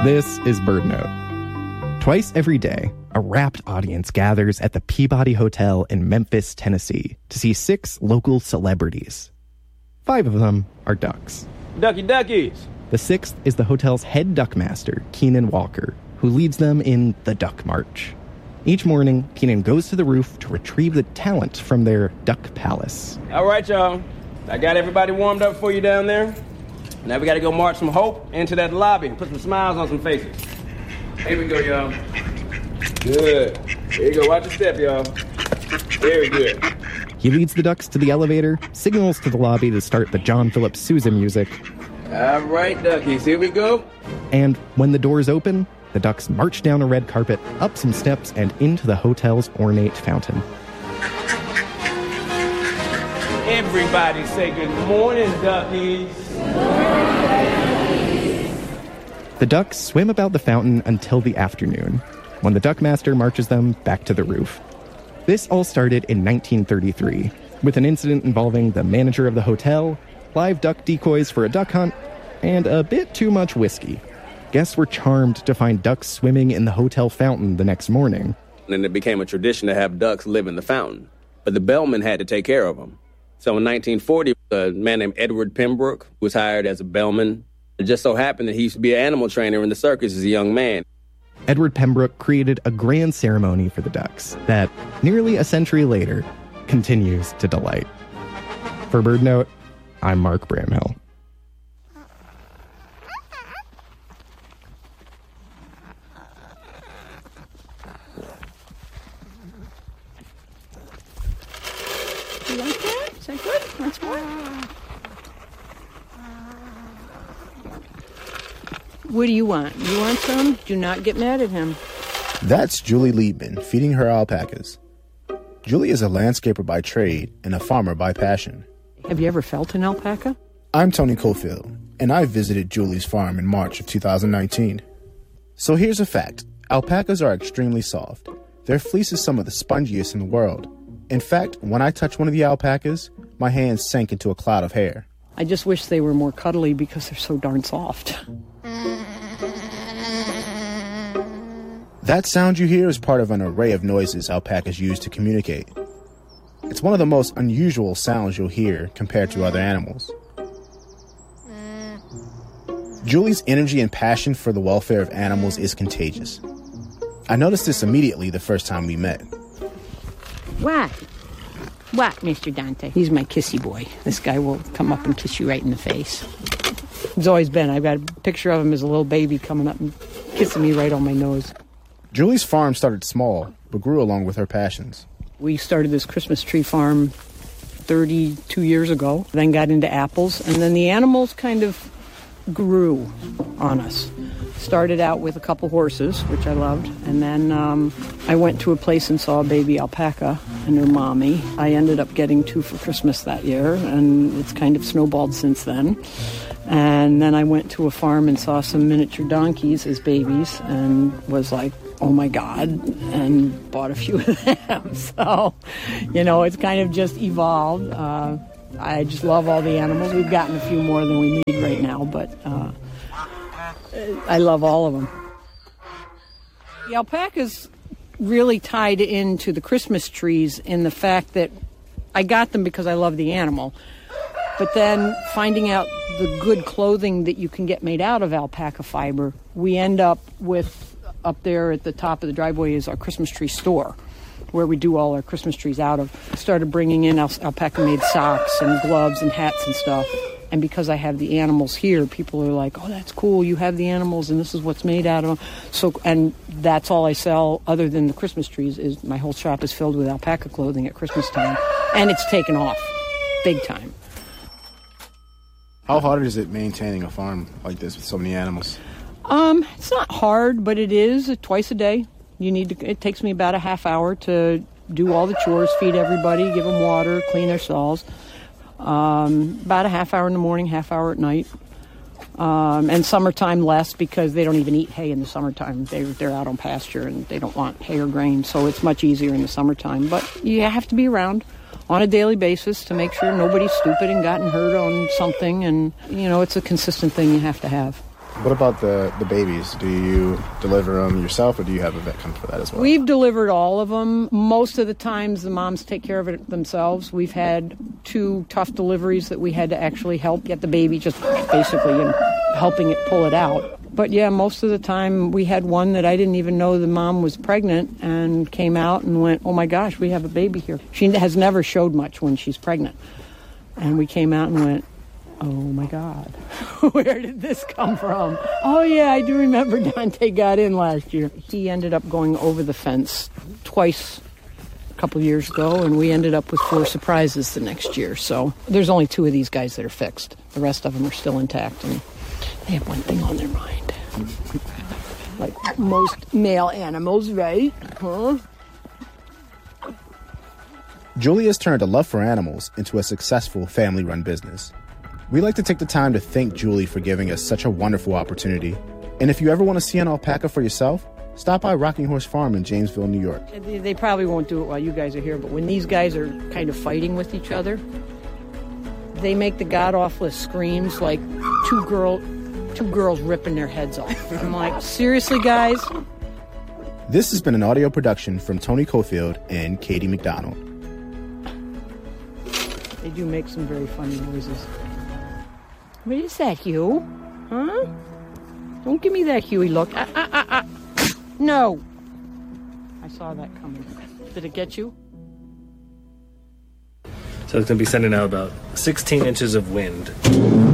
This is BirdNote. Twice every day, a rapt audience gathers at the Peabody Hotel in Memphis, Tennessee, to see 6 local celebrities. 5 of them are ducks. Ducky duckies! The 6th is the hotel's head duckmaster, Keenan Walker, who leads them in the Duck March. Each morning, Keenan goes to the roof to retrieve the talent from their duck palace. All right, y'all. I got everybody warmed up for you down there. Now we got to go march some hope into that lobby and put some smiles on some faces. Here we go, y'all. Good. Here you go. Watch your step, y'all. Very good. He leads the ducks to the elevator, signals to the lobby to start the John Philip Sousa music. All right, duckies. Here we go. And when the doors open, the ducks march down a red carpet, up some steps, and into the hotel's ornate fountain. Everybody say good morning, duckies. The ducks swim about the fountain until the afternoon, when the duckmaster marches them back to the roof. This all started in 1933, with an incident involving the manager of the hotel, live duck decoys for a duck hunt, and a bit too much whiskey. Guests were charmed to find ducks swimming in the hotel fountain the next morning. And it became a tradition to have ducks live in the fountain, but the bellman had to take care of them. So in 1940, a man named Edward Pembroke was hired as a bellman. It just so happened that he used to be an animal trainer in the circus as a young man. Edward Pembroke created a grand ceremony for the ducks that, nearly a century later, continues to delight. For BirdNote, I'm Mark Bramhill. You like that? Is that good? That's more? What do you want? You want some? Do not get mad at him. That's Julie Liebman feeding her alpacas. Julie is a landscaper by trade and a farmer by passion. Have you ever felt an alpaca? I'm Tony Cofield, and I visited Julie's farm in March of 2019. So here's a fact. Alpacas are extremely soft. Their fleece is some of the spongiest in the world. In fact, when I touched one of the alpacas, my hands sank into a cloud of hair. I just wish they were more cuddly because they're so darn soft. That sound you hear is part of an array of noises alpacas use to communicate. It's one of the most unusual sounds you'll hear compared to other animals. Julie's energy and passion for the welfare of animals is contagious. I noticed this immediately the first time we met. What? What, Mr. Dante? He's my kissy boy. This guy will come up and kiss you right in the face. He's always been. I've got a picture of him as a little baby coming up and kissing me right on my nose. Julie's farm started small, but grew along with her passions. We started this Christmas tree farm 32 years ago, then got into apples, and then the animals kind of grew on us. Started out with a couple horses, which I loved, and then I went to a place and saw a baby alpaca and her mommy. I ended up getting 2 for Christmas that year, and it's kind of snowballed since then. And then I went to a farm and saw some miniature donkeys as babies and was like, oh my God, and bought a few of them. So, it's kind of just evolved. I just love all the animals. We've gotten a few more than we need right now, but I love all of them. The alpacas really tied into the Christmas trees in the fact that I got them because I love the animal. But then finding out the good clothing that you can get made out of alpaca fiber, we end up with, up there at the top of the driveway is our Christmas tree store, where we do all our Christmas trees out of. Started bringing in alpaca-made socks and gloves and hats and stuff. And because I have the animals here, people are like, oh, that's cool, you have the animals and this is what's made out of them. So, and that's all I sell other than the Christmas trees. Is my whole shop is filled with alpaca clothing at Christmas time. And it's taken off big time. How hard is it maintaining a farm like this with so many animals? It's not hard, but it is twice a day. It takes me about a half hour to do all the chores, feed everybody, give them water, clean their stalls. About a half hour in the morning, half hour at night. And summertime less because they don't even eat hay in the summertime. They're out on pasture and they don't want hay or grain, so it's much easier in the summertime. But you have to be around on a daily basis to make sure nobody's stupid and gotten hurt on something. And, it's a consistent thing you have to have. What about the babies? Do you deliver them yourself, or do you have a vet come for that as well? We've delivered all of them. Most of the times the moms take care of it themselves. We've had 2 tough deliveries that we had to actually help get the baby, just basically helping it pull it out. But yeah, most of the time we had one that I didn't even know the mom was pregnant and came out and went, oh my gosh, we have a baby here. She has never showed much when she's pregnant. And we came out and went, oh my God, where did this come from? Oh yeah, I do remember Dante got in last year. He ended up going over the fence twice a couple years ago, and we ended up with 4 surprises the next year. So there's only 2 of these guys that are fixed. The rest of them are still intact, and they have one thing on their mind. Like most male animals, right? Huh? Julie has turned a love for animals into a successful family-run business. We like to take the time to thank Julie for giving us such a wonderful opportunity. And if you ever want to see an alpaca for yourself, stop by Rocking Horse Farm in Jamesville, New York. They probably won't do it while you guys are here, but when these guys are kind of fighting with each other, they make the god-awfulest screams like two girls ripping their heads off. I'm like, seriously, guys? This has been an audio production from Tony Cofield and Katie McDonald. They do make some very funny noises. What is that, Hugh? Huh? Don't give me that Huey look. No. I saw that coming. Did it get you? So it's going to be sending out about 16 inches of wind.